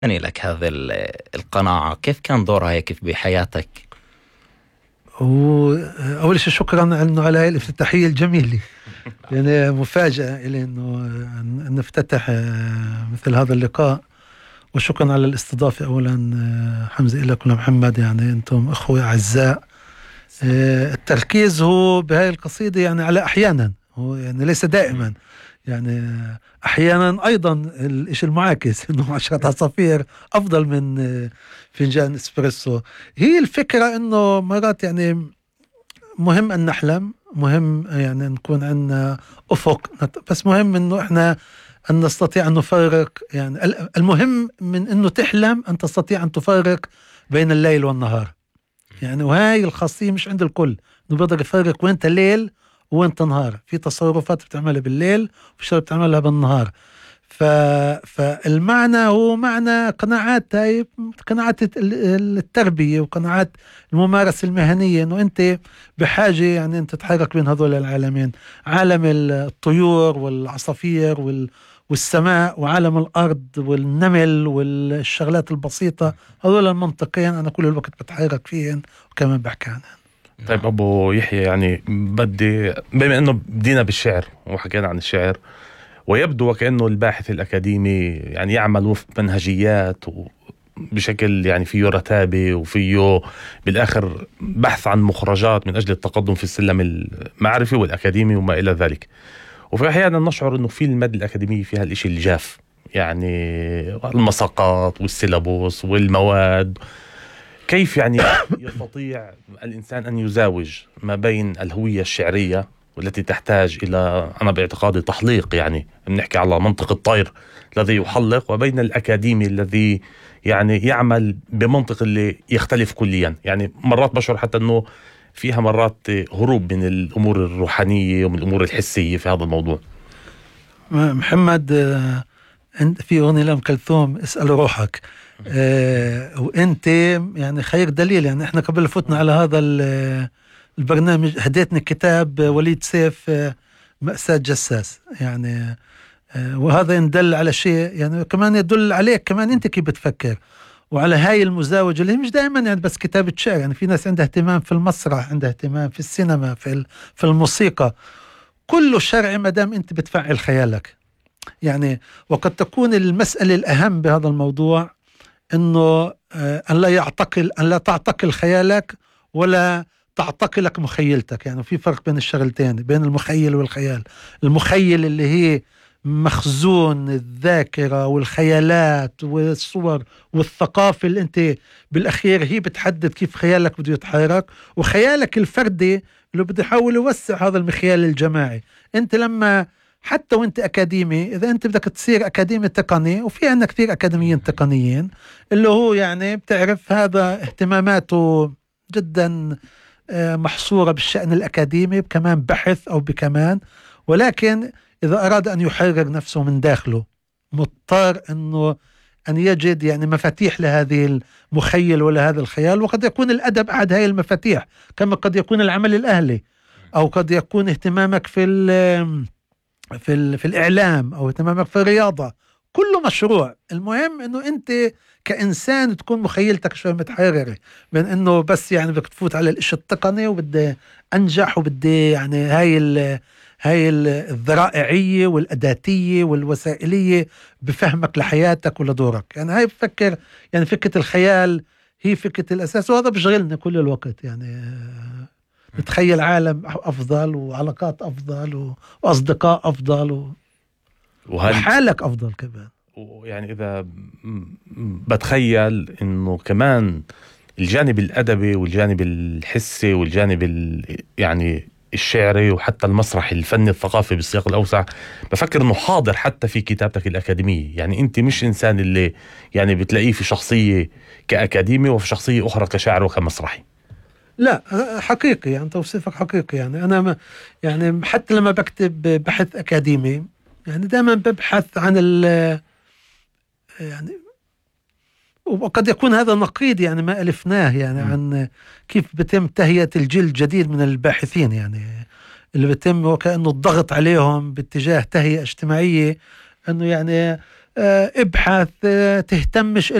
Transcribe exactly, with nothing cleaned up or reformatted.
يعني لك هذه القناعة، كيف كان دورها هيك بحياتك؟ وأول شيء شكرا أنه على هاي الافتتاحية الجميلة. يعني مفاجأة إلي أنه نفتتح مثل هذا اللقاء، وشكرا على الاستضافة. أولا حمزة لك ولمحمد، يعني أنتم أخوة أعزاء. التركيز هو بهاي القصيدة يعني على أحيانا، هو يعني ليس دائما، يعني أحيانا أيضا الإشي المعاكس إنه عشرة عصافير أفضل من فنجان إسبريسو. هي الفكرة إنه مرات يعني مهم أن نحلم، مهم يعني نكون عندنا أفق، بس مهم إنه إحنا أن نستطيع أن نفرق. يعني المهم من إنه تحلم أن تستطيع أن تفرق بين الليل والنهار. يعني وهاي الخاصية مش عند الكل، إنه بيقدر يفرق وين ليل وين نهار. في تصرفات بتعملها بالليل وفي شغلات بتعملها بالنهار. ف... فالمعنى هو معنى قناعات، هاي قناعات التربية وقناعات الممارسة المهنية، إنه أنت بحاجة يعني أنت تتحرك بين هذول العالمين، عالم الطيور والعصافير وال... والسماء، وعالم الأرض والنمل والشغلات البسيطة. هذول المنطقين أنا كل الوقت بتحرك فيهن وكمان بحكي عنهن. طيب أبو يحيى، يعني بدي بما أنه بدينا بالشعر وحكينا عن الشعر، ويبدو وكأنه الباحث الأكاديمي يعني يعمل وفق منهجيات بشكل يعني فيه رتابة وفيه بالآخر بحث عن مخرجات من أجل التقدم في السلم المعرفي والأكاديمي وما إلى ذلك. وفي أحيانا نشعر أنه في المادة الأكاديمية فيها الإشي الجاف، يعني المساقات والسيلابوس والمواد. كيف يعني يستطيع الإنسان أن يزاوج ما بين الهوية الشعرية والتي تحتاج إلى، أنا باعتقادي، تحليق، يعني بنحكي على منطق الطير الذي يحلق، وبين الأكاديمي الذي يعني يعمل بمنطق اللي يختلف كليا. يعني مرات بشعر حتى أنه فيها مرات هروب من الأمور الروحانية ومن الأمور الحسية في هذا الموضوع. محمد، في أغنية لأم كلثوم اسأل روحك. آه وانت يعني خير دليل. يعني احنا قبل فتنا على هذا البرنامج هديتني كتاب وليد سيف، آه مأساة جساس. يعني آه وهذا يدل على شيء، يعني كمان يدل عليك كمان انت كيف بتفكر، وعلى هاي المزاوجة اللي مش دائما يعني بس كتابة شعر. يعني في ناس عندها اهتمام في المسرح، عندها اهتمام في السينما، في في الموسيقى. كله شرعي ما دام انت بتفعل خيالك. يعني وقد تكون المسألة الأهم بهذا الموضوع انه ان لا يعتقل ان لا تعتقل خيالك ولا تعتقلك مخيلتك. يعني في فرق بين الشغلتين، بين المخيل والخيال. المخيل اللي هي مخزون الذاكرة والخيالات والصور والثقافة اللي انت بالاخير هي بتحدد كيف خيالك بده يتحرك، وخيالك الفردي اللي بده يحاول يوسع هذا المخيال الجماعي. انت لما حتى وانت أكاديمي، إذا أنت بدك تصير أكاديمي تقني، وفي عنا كثير أكاديميين تقنيين اللي هو يعني بتعرف هذا اهتماماته جدا محصورة بالشأن الأكاديمي، كمان بحث أو بكمان. ولكن إذا أراد أن يحرر نفسه من داخله مضطر أنه أن يجد يعني مفاتيح لهذه المخيل ولا هذا الخيال. وقد يكون الأدب أحد هاي المفاتيح، كما قد يكون العمل الأهلي، أو قد يكون اهتمامك في في في الإعلام، أو اهتمامك في الرياضة. كله مشروع. المهم إنه أنت كإنسان تكون مخيلتك شوي متحررة من إنه بس يعني بدك تفوت على الإشي التقني وبدي أنجح وبدي يعني هاي ال هاي الذرائعية والأداتية والوسائلية بفهمك لحياتك ولدورك. يعني هاي بفكر يعني فكرة الخيال هي فكرة الأساس، وهذا بشغلنا كل الوقت. يعني نتخيل عالم أفضل وعلاقات أفضل وأصدقاء أفضل و... وحالك أفضل كمان. يعني إذا بتخيل إنه كمان الجانب الأدبي والجانب الحسي والجانب يعني الشعري وحتى المسرح الفني الثقافي بالسياق الأوسع، بفكر إنه حاضر حتى في كتابتك الأكاديمية. يعني أنت مش إنسان اللي يعني بتلاقيه في شخصية كأكاديمي وفي شخصية أخرى كشاعر وكمسرحي. لا، حقيقي يعني توصيفك حقيقي. يعني أنا ما يعني حتى لما بكتب بحث أكاديمي يعني دائما ببحث عن ال يعني، وقد يكون هذا نقيض يعني ما ألفناه يعني م. عن كيف بتم تهيئة الجيل الجديد من الباحثين، يعني اللي بتم وكأنه الضغط عليهم باتجاه تهيئة اجتماعية، أنه يعني ابحث، تهتمش